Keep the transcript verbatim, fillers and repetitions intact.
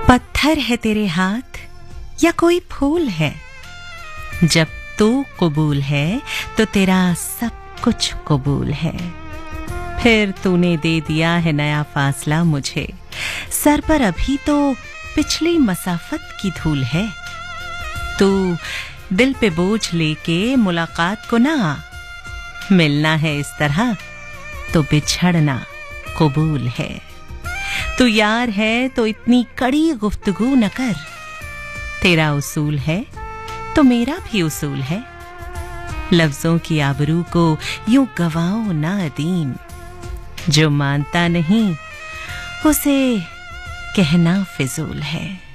पत्थर है तेरे हाथ या कोई फूल है, जब तू कबूल है तो तेरा सब कुछ कबूल है। फिर तूने दे दिया है नया फासला मुझे, सर पर अभी तो पिछली मसाफत की धूल है। तू दिल पे बोझ लेके मुलाकात को ना आ, मिलना है इस तरह तो बिछड़ना कबूल है। तू यार है तो इतनी कड़ी गुफ्तगू न कर, तेरा उसूल है तो मेरा भी उसूल है। लफ्जों की आबरू को यूं गवाओ ना अदीम, जो मानता नहीं उसे कहना फिजूल है।